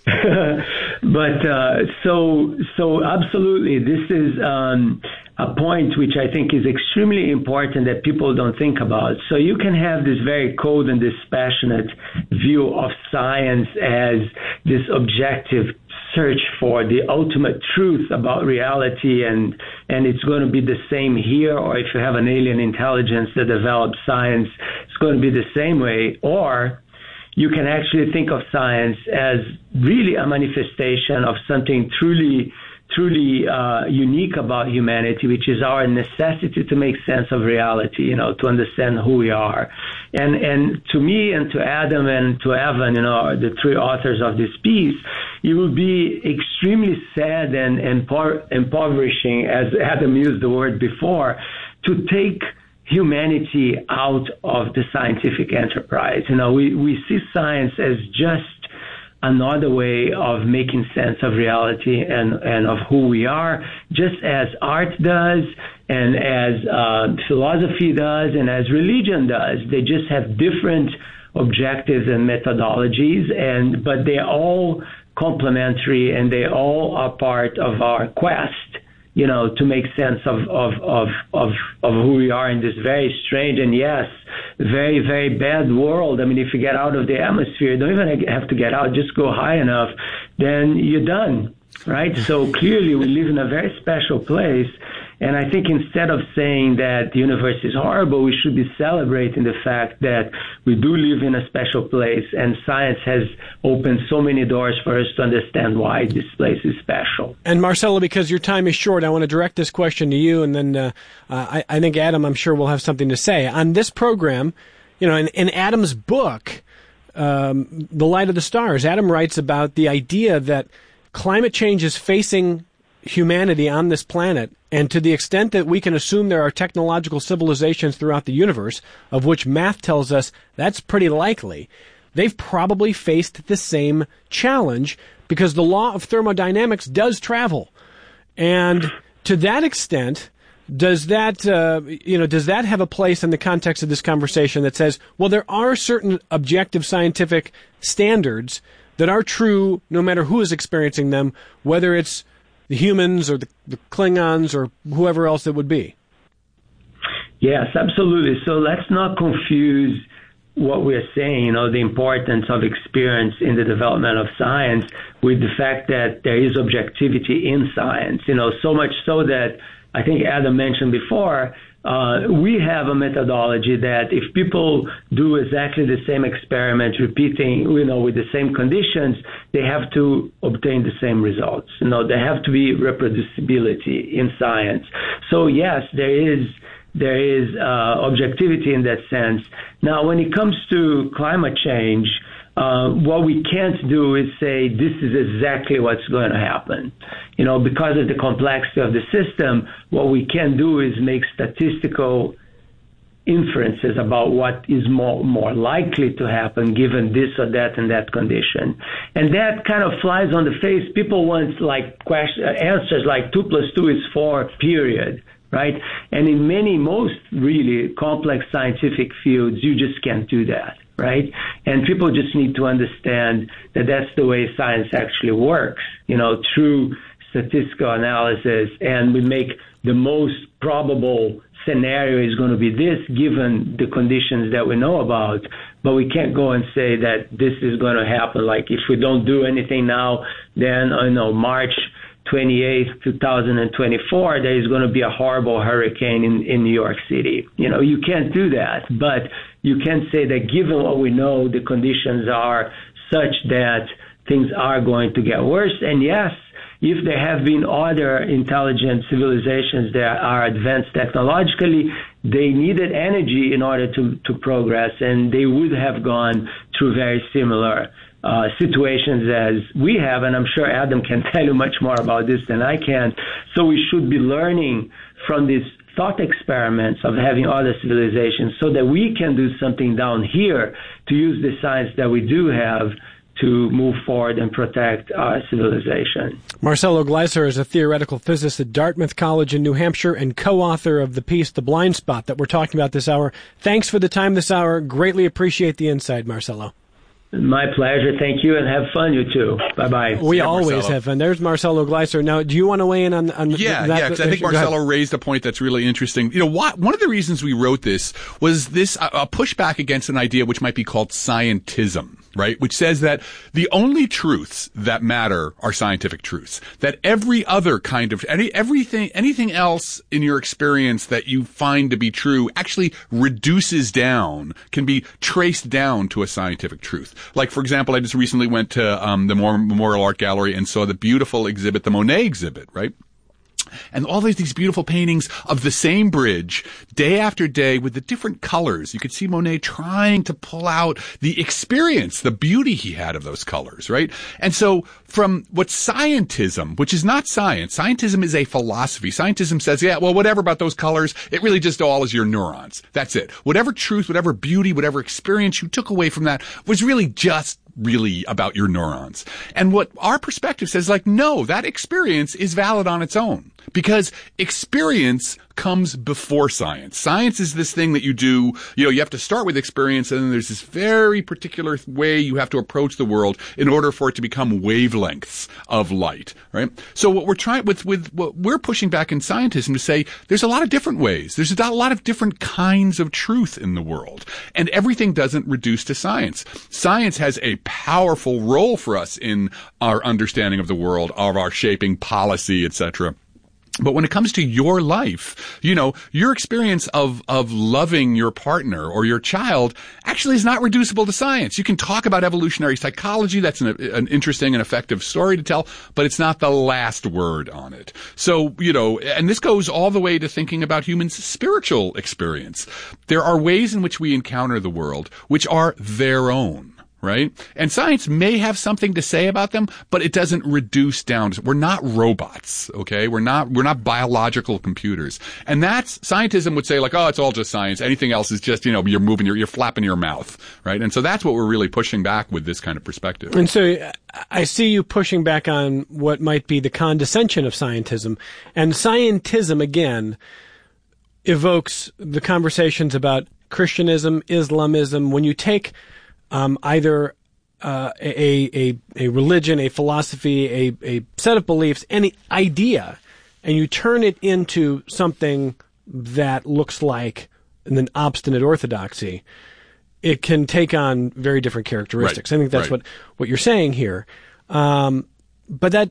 But uh, so so absolutely, this is um, a point which I think is extremely important that people don't think about. So you can have this very cold and dispassionate view of science as this objective search for the ultimate truth about reality, and and it's going to be the same here, or if you have an alien intelligence that develops science, it's going to be the same way. Or you can actually think of science as really a manifestation of something truly truly uh, unique about humanity, which is our necessity to make sense of reality, you know, to understand who we are. And and to me and to Adam and to Evan, you know, the three authors of this piece, it would be extremely sad and, and impo- impoverishing, as Adam used the word before, to take humanity out of the scientific enterprise. You know, we, we see science as just another way of making sense of reality and, and of who we are, just as art does and as uh, philosophy does and as religion does. They just have different objectives and methodologies, and but they're all complementary and they all are part of our quest, you know, to make sense of, of, of, of, of who we are in this very strange and, yes, very, very bad world. I mean, if you get out of the atmosphere, you don't even have to get out, just go high enough, then you're done, right? So clearly we live in a very special place. And I think instead of saying that the universe is horrible, we should be celebrating the fact that we do live in a special place, and science has opened so many doors for us to understand why this place is special. And Marcelo, because your time is short, I want to direct this question to you, and then uh, uh, I, I think Adam, I'm sure, will have something to say. On this program, you know, in, in Adam's book, um, The Light of the Stars, Adam writes about the idea that climate change is facing humanity on this planet, and to the extent that we can assume there are technological civilizations throughout the universe, of which math tells us that's pretty likely, they've probably faced the same challenge because the law of thermodynamics does travel. And to that extent, does that, uh, you know, does that have a place in the context of this conversation that says, well, there are certain objective scientific standards that are true no matter who is experiencing them, whether it's the humans or the, the Klingons or whoever else it would be? Yes, absolutely. So let's not confuse what we're saying, you know, the importance of experience in the development of science with the fact that there is objectivity in science, you know, so much so that I think Adam mentioned before, uh, we have a methodology that if people do exactly the same experiment, repeating, you know, with the same conditions, they have to obtain the same results. You know, there have to be reproducibility in science. So yes, there is there is uh, objectivity in that sense. Now, when it comes to climate change, Uh, what we can't do is say this is exactly what's going to happen. You know, because of the complexity of the system, what we can do is make statistical inferences about what is more more likely to happen given this or that and that condition. And that kind of flies on the face. People want like question, answers like two plus two is four, period. Right? And in many, most really complex scientific fields, you just can't do that. Right? And people just need to understand that that's the way science actually works, you know, through statistical analysis. And we make the most probable scenario is going to be this given the conditions that we know about. But we can't go and say that this is going to happen. Like if we don't do anything now, then, you know, March twenty-eighth, two thousand twenty-four, there is going to be a horrible hurricane in, in New York City. You know, you can't do that. But you can say that given what we know, the conditions are such that things are going to get worse. And yes, if there have been other intelligent civilizations that are advanced technologically, they needed energy in order to, to progress, and they would have gone through very similar uh, situations as we have. And I'm sure Adam can tell you much more about this than I can. So we should be learning from these thought experiments of having other civilizations so that we can do something down here to use the science that we do have to move forward and protect our civilization. Marcelo Gleiser is a theoretical physicist at Dartmouth College in New Hampshire and co-author of the piece The Blind Spot that we're talking about this hour. Thanks for the time this hour. Greatly appreciate the insight, Marcelo. My pleasure. Thank you, and have fun, you too. Bye-bye. We yeah, always Marcelo. have fun. There's Marcelo Gleiser. Now, do you want to weigh in on, on yeah, that? Yeah, because I think Marcelo raised a point that's really interesting. You know, what, one of the reasons we wrote this was this, a, a pushback against an idea which might be called scientism. right? Which says that the only truths that matter are scientific truths. That every other kind of, any, everything, anything else in your experience that you find to be true actually reduces down, can be traced down to a scientific truth. Like, for example, I just recently went to um, the Memorial Art Gallery and saw the beautiful exhibit, the Monet exhibit, right? And all these, these beautiful paintings of the same bridge, day after day, with the different colors. You could see Monet trying to pull out the experience, the beauty he had of those colors, right? And so from what scientism, which is not science, scientism is a philosophy. Scientism says, yeah, well, whatever about those colors, it really just all is your neurons. That's it. Whatever truth, whatever beauty, whatever experience you took away from that was really just really about your neurons. And what our perspective says, like, no, that experience is valid on its own, because experience comes before science. Science is this thing that you do, you know, you have to start with experience, and then there's this very particular way you have to approach the world in order for it to become wavelengths of light, right? So what we're trying with, with what we're pushing back in scientism to say, there's a lot of different ways. There's a lot of different kinds of truth in the world, and everything doesn't reduce to science. Science has a powerful role for us in our understanding of the world, of our shaping policy, et cetera. But when it comes to your life, you know, your experience of, of loving your partner or your child actually is not reducible to science. You can talk about evolutionary psychology. That's an, an interesting and effective story to tell, but it's not the last word on it. So, you know, and this goes all the way to thinking about humans' spiritual experience. There are ways in which we encounter the world which are their own. Right? And science may have something to say about them, but it doesn't reduce down. We're not robots, okay? We're not, we're not biological computers. And that's, scientism would say like, oh, it's all just science. Anything else is just, you know, you're moving your, you're flapping your mouth, right? And so that's what we're really pushing back with this kind of perspective. And so I see you pushing back on what might be the condescension of scientism. And scientism, again, evokes the conversations about Christianism, Islamism. When you take Um, either uh, a, a a religion, a philosophy, a, a set of beliefs, any idea, and you turn it into something that looks like an obstinate orthodoxy, it can take on very different characteristics. Right. I think that's right. what, what you're saying here. Um, but that,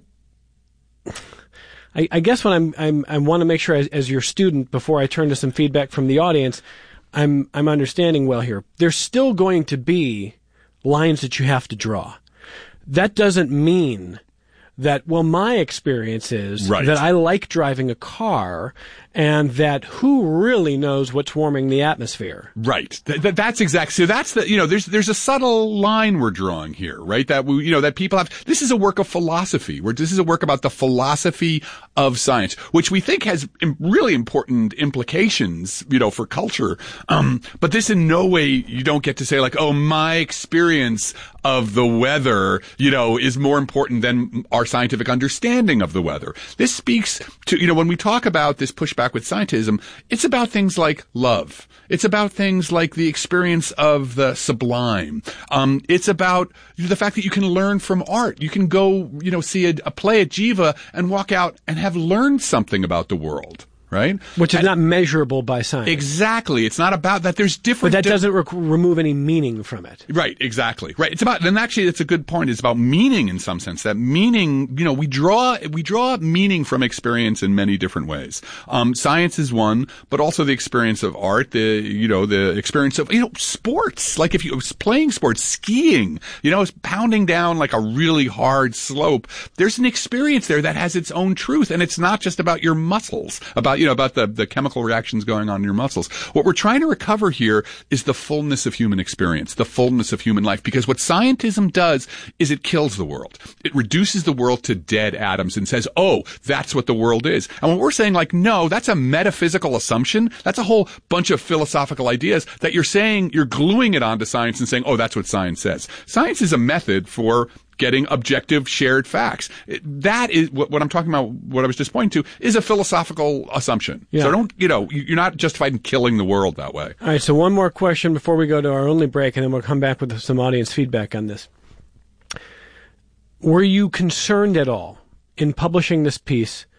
I, I guess what I'm, I'm I want to make sure as, as your student, before I turn to some feedback from the audience, I'm I'm understanding well here. There's still going to be lines that you have to draw. That doesn't mean that, well, my experience is right. that I like driving a car, and that who really knows what's warming the atmosphere? Right. Th- th- that's exactly. So that's the, you know, there's, there's a subtle line we're drawing here, right? That we, you know, that people have, this is a work of philosophy, where this is a work about the philosophy of science, which we think has im- really important implications, you know, for culture. Um, but this in no way, you don't get to say like, oh, my experience of the weather, you know, is more important than our scientific understanding of the weather. This speaks to, you know, when we talk about this pushback with scientism, it's about things like love. It's about things like the experience of the sublime. Um, it's about the fact that you can learn from art. You can go, you know, see a, a play at Jiva and walk out and have learned something about the world. Right? Which is and, not measurable by science. Exactly. It's not about that. There's different... But that di- doesn't rec- remove any meaning from it. Right, exactly. Right. It's about, and actually it's a good point. It's about meaning in some sense. That meaning, you know, we draw, we draw meaning from experience in many different ways. Um, science is one, but also the experience of art, the, you know, the experience of, you know, sports. Like if you was playing sports, skiing, you know, pounding down like a really hard slope. There's an experience there that has its own truth, and it's not just about your muscles, about, you know, about the, the chemical reactions going on in your muscles. What we're trying to recover here is the fullness of human experience, the fullness of human life, because what scientism does is it kills the world. It reduces the world to dead atoms and says, oh, that's what the world is. And when we're saying like, no, that's a metaphysical assumption, that's a whole bunch of philosophical ideas that you're saying, you're gluing it onto science and saying, oh, that's what science says. Science is a method for getting objective shared facts. That is what, what I'm talking about, what I was just pointing to, is a philosophical assumption. Yeah. So don't, you know, you're not justified in killing the world that way. All right, so one more question before we go to our only break, and then we'll come back with some audience feedback on this. Were you concerned at all in publishing this piece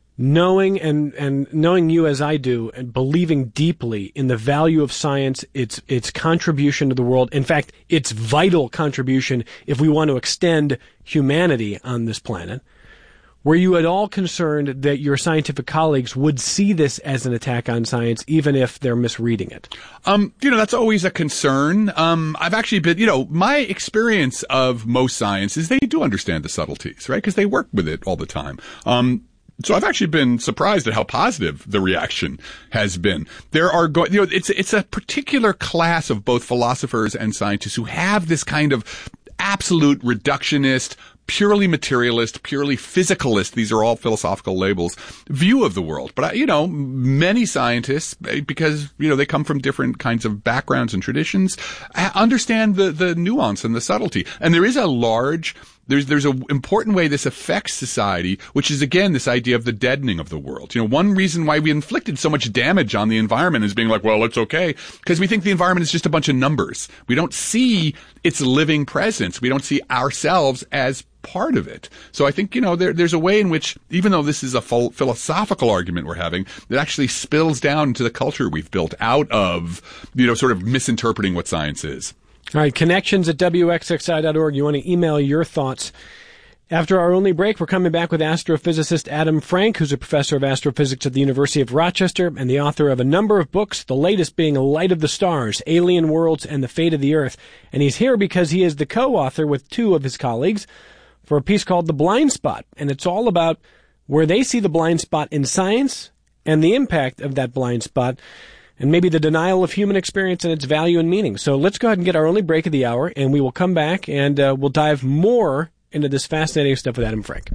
knowing and, and knowing you as I do and believing deeply in the value of science, its its contribution to the world, in fact, its vital contribution if we want to extend humanity on this planet, were you at all concerned that your scientific colleagues would see this as an attack on science, even if they're misreading it? Um, you know, that's always a concern. Um, I've actually been, you know, my experience of most science is they do understand the subtleties, right? Because they work with it all the time. Um, So I've actually been surprised at how positive the reaction has been. There are, go- you know, it's it's a particular class of both philosophers and scientists who have this kind of absolute reductionist, purely materialist, purely physicalist, these are all philosophical labels, view of the world. But, you know, many scientists, because, you know, they come from different kinds of backgrounds and traditions, understand the, the nuance and the subtlety. And there is a large There's there's an important way this affects society, which is, again, this idea of the deadening of the world. You know, one reason why we inflicted so much damage on the environment is being like, well, it's okay, because we think the environment is just a bunch of numbers. We don't see its living presence. We don't see ourselves as part of it. So I think, you know, there, there's a way in which, even though this is a full philosophical argument we're having, it actually spills down into the culture we've built out of, you know, sort of misinterpreting what science is. All right, connections at W X X I dot org. You want to email your thoughts. After our only break, we're coming back with astrophysicist Adam Frank, who's a professor of astrophysics at the University of Rochester and the author of a number of books, the latest being Light of the Stars, Alien Worlds, and the Fate of the Earth. And he's here because he is the co-author with two of his colleagues for a piece called The Blind Spot. And it's all about where they see the blind spot in science and the impact of that blind spot, and maybe the denial of human experience and its value and meaning. So let's go ahead and get our only break of the hour, and we will come back and uh, we'll dive more into this fascinating stuff with Adam Frank.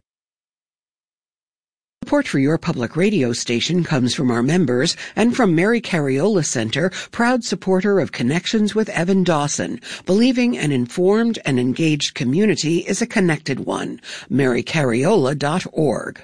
Support for your public radio station comes from our members and from Mary Cariola Center, proud supporter of Connections with Evan Dawson, believing an informed and engaged community is a connected one. mary cariola dot org.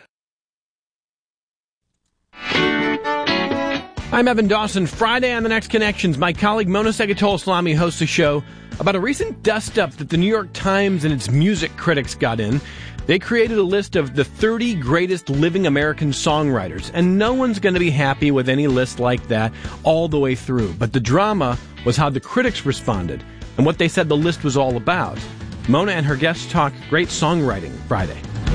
I'm Evan Dawson. Friday on The Next Connections, my colleague Mona Segatol-Islami hosts a show about a recent dust-up that the New York Times and its music critics got in. They created a list of the thirty greatest living American songwriters, and no one's going to be happy with any list like that all the way through. But the drama was how the critics responded and what they said the list was all about. Mona and her guests talk great songwriting Friday.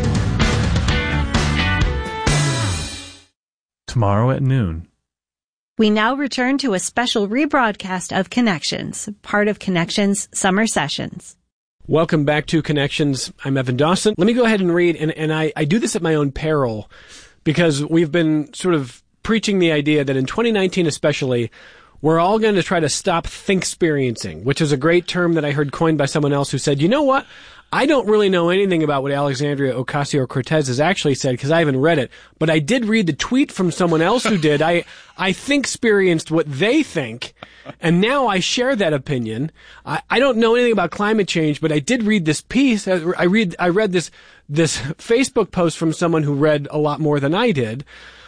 Tomorrow at noon. We now return to a special rebroadcast of Connections, part of Connections Summer Sessions. Welcome back to Connections. I'm Evan Dawson. Let me go ahead and read, and, and I, I do this at my own peril, because we've been sort of preaching the idea that in twenty nineteen especially, we're all going to try to stop think-experiencing, which is a great term that I heard coined by someone else who said, you know what? I don't really know anything about what Alexandria Ocasio-Cortez has actually said because I haven't read it, but I did read the tweet from someone else who did. I, I think-experienced what they think, and now I share that opinion. I, I don't know anything about climate change, but I did read this piece. I read, I read this, this Facebook post from someone who read a lot more than I did.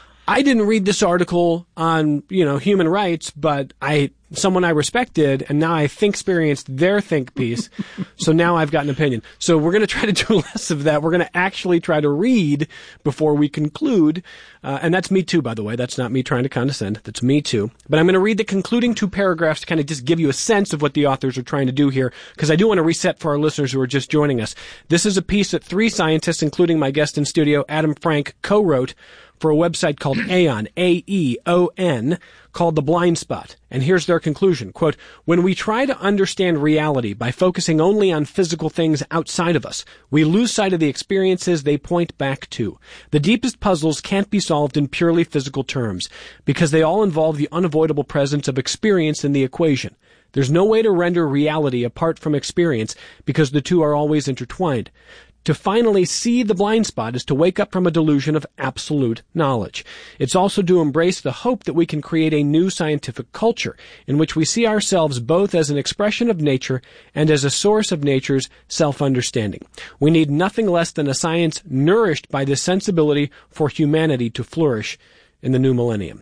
I didn't read this article on, you know, human rights, but I, someone I respected, and now I think experienced their think piece. So now I've got an opinion. So we're going to try to do less of that. We're going to actually try to read before we conclude. Uh, and that's me too, by the way. That's not me trying to condescend. That's me too. But I'm going to read the concluding two paragraphs to kind of just give you a sense of what the authors are trying to do here, because I do want to reset for our listeners who are just joining us. This is a piece that three scientists, including my guest in studio, Adam Frank, co-wrote for a website called Aeon, A E O N, called The Blind Spot. And here's their conclusion. Quote, when we try to understand reality by focusing only on physical things outside of us, we lose sight of the experiences they point back to. The deepest puzzles can't be solved in purely physical terms, because they all involve the unavoidable presence of experience in the equation. There's no way to render reality apart from experience, because the two are always intertwined. To finally see the blind spot is to wake up from a delusion of absolute knowledge. It's also to embrace the hope that we can create a new scientific culture in which we see ourselves both as an expression of nature and as a source of nature's self-understanding. We need nothing less than a science nourished by this sensibility for humanity to flourish in the new millennium.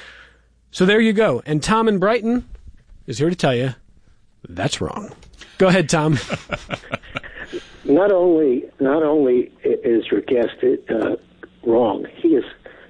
So there you go. And Tom in Brighton is here to tell you that's wrong. Go ahead, Tom. Not only, not only is your guest uh, wrong, he is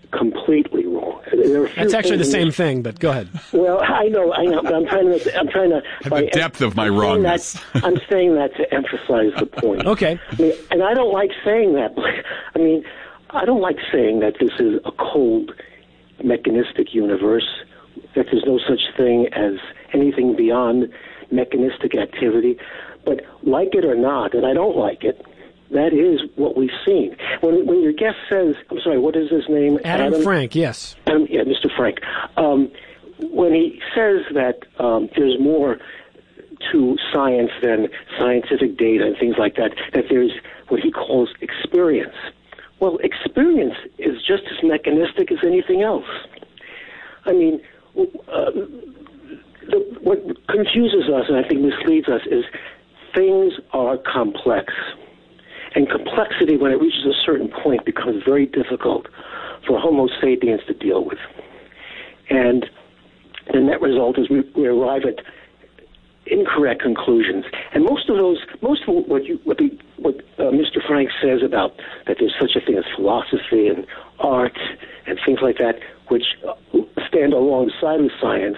completely wrong. There are a few That's actually the things in same this- thing, but go ahead. Well, I know, I know, but I'm trying to, I'm trying to. The depth of my I'm saying wrongness. that- I'm saying that to emphasize the point. Okay. I mean, and I don't like saying that. I mean, I don't like saying that this is a cold, mechanistic universe, that there's no such thing as anything beyond mechanistic activity. But like it or not, and I don't like it, that is what we've seen. When when your guest says, I'm sorry, what is his name? Adam, Adam? Frank, yes. Adam, yeah, Mister Frank. Um, when he says that um, there's more to science than scientific data and things like that, that there's what he calls experience. Well, experience is just as mechanistic as anything else. I mean, uh, the, what confuses us and I think misleads us is things are complex. And complexity, when it reaches a certain point, becomes very difficult for Homo sapiens to deal with. And the net result is we, we arrive at incorrect conclusions. And most of those, most of what you, what, the, what uh, Mister Frank says about that there's such a thing as philosophy and art and things like that, which stand alongside of science,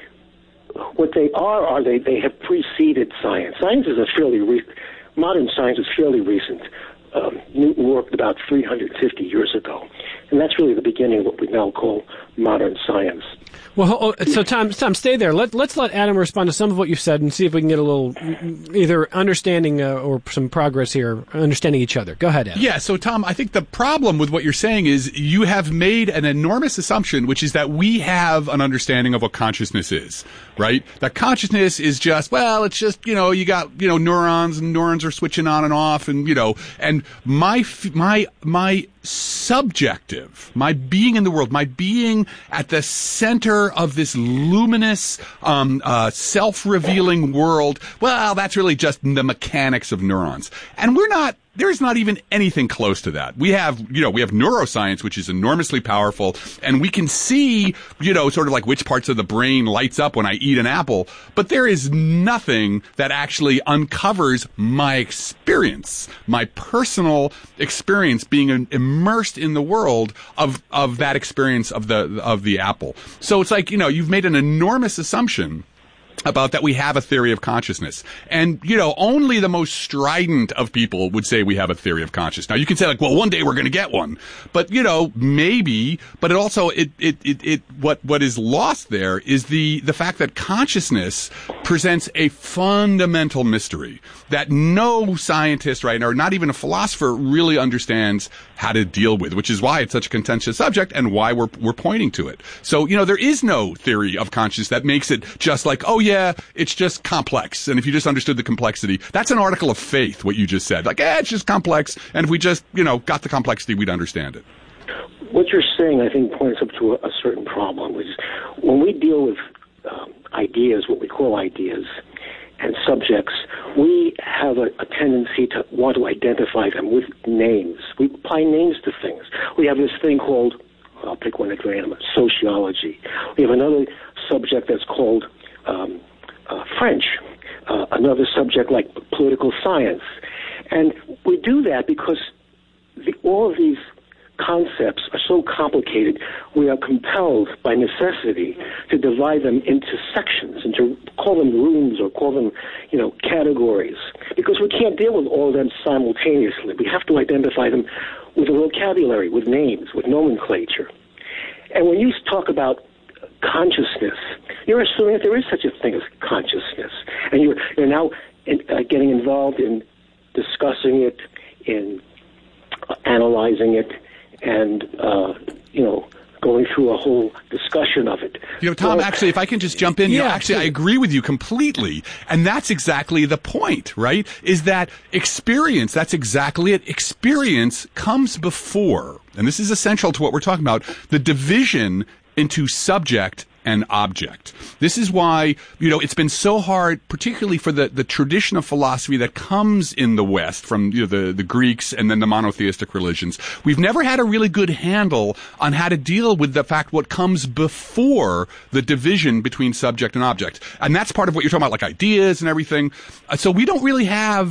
what they are are they, they have preceded science. Science is a fairly re- modern science is fairly recent. Um, Newton worked about three hundred fifty years ago, and that's really the beginning of what we now call modern science. Well, so Tom, Tom, stay there. Let, let's let Adam respond to some of what you said and see if we can get a little either understanding uh, or some progress here, understanding each other. Go ahead, Adam. Yeah, so Tom, I think the problem with what you're saying is you have made an enormous assumption, which is that we have an understanding of what consciousness is, right? That consciousness is just, well, it's just, you know, you got, you know, neurons and neurons are switching on and off and, you know, and my, my, my subjective, my being in the world, my being at the center of this luminous, um, uh, self-revealing world, well, that's really just the mechanics of neurons. And we're not, there's not even anything close to that. We have, you know, we have neuroscience, which is enormously powerful, and we can see, you know, sort of like which parts of the brain lights up when I eat an apple, but there is nothing that actually uncovers my experience, my personal experience being immersed in the world of, of that experience of the, of the apple. So it's like, you know, you've made an enormous assumption about that we have a theory of consciousness. And, you know, only the most strident of people would say we have a theory of consciousness. Now, you can say, like, well, one day we're going to get one. But, you know, maybe, but it also, it, it, it, it, what, what is lost there is the, the fact that consciousness presents a fundamental mystery that no scientist right now, or not even a philosopher, really understands how to deal with, which is why it's such a contentious subject and why we're, we're pointing to it. So, you know, there is no theory of consciousness that makes it just like, oh, yeah, it's just complex. And if you just understood the complexity, that's an article of faith, what you just said. Like, eh, it's just complex. And if we just, you know, got the complexity, we'd understand it. What you're saying, I think, points up to a, a certain problem, which is when we deal with um, ideas, what we call ideas, and subjects, we have a, a tendency to want to identify them with names. We apply names to things. We have this thing called, I'll pick one at random, sociology. We have another subject that's called um, uh, French, uh, another subject like political science. And we do that because the, all of these concepts are so complicated, we are compelled by necessity to divide them into sections and to call them rooms or call them, you know, categories, because we can't deal with all of them simultaneously. We have to identify them with a vocabulary, with names, with nomenclature. And when you talk about consciousness, you're assuming that there is such a thing as consciousness, and you're, you're now in, uh, getting involved in discussing it, in uh, analyzing it, and, uh, you know, going through a whole discussion of it. You know, Tom, well, actually, if I can just jump in, yeah, you know, actually, I agree with you completely. And that's exactly the point, right? Is that experience, that's exactly it. Experience comes before, and this is essential to what we're talking about, the division into subject and object. This is why, you know, it's been so hard, particularly for the, the tradition of philosophy that comes in the West from, you know, the, the Greeks and then the monotheistic religions. We've never had a really good handle on how to deal with the fact what comes before the division between subject and object. And that's part of what you're talking about, like ideas and everything. Uh, so we don't really have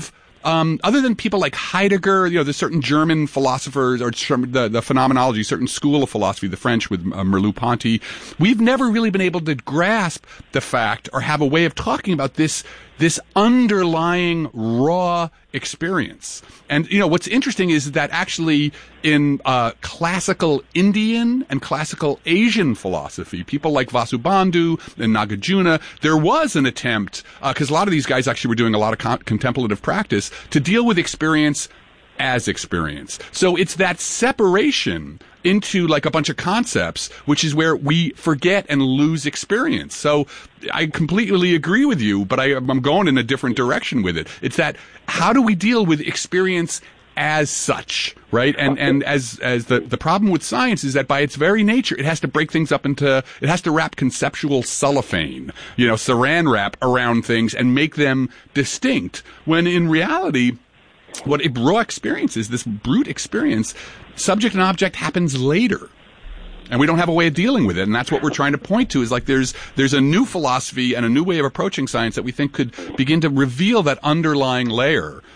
um, other than people like Heidegger, you know, there's certain German philosophers or the, the phenomenology, certain school of philosophy, the French with uh, Merleau-Ponty, we've never really been able to grasp the fact or have a way of talking about this this underlying raw experience. And, you know, what's interesting is that actually in uh, classical Indian and classical Asian philosophy, people like Vasubandhu and Nagarjuna, there was an attempt, because uh, a lot of these guys actually were doing a lot of con- contemplative practice, to deal with experience as experience. So it's that separation into like a bunch of concepts, which is where we forget and lose experience. So I completely agree with you, but I, I'm going in a different direction with it. It's that, how do we deal with experience as such, right? And and as as the, the problem with science is that by its very nature, it has to break things up into, it has to wrap conceptual cellophane, you know, saran wrap around things and make them distinct, when in reality, what a raw experience is, this brute experience, subject and object happens later. And we don't have a way of dealing with it. And that's what we're trying to point to, is like there's there's a new philosophy and a new way of approaching science that we think could begin to reveal that underlying layer